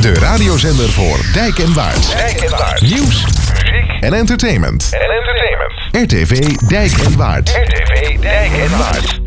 De radiozender voor Dijk en Waard. Nieuws, muziek en entertainment. RTV Dijk en Waard.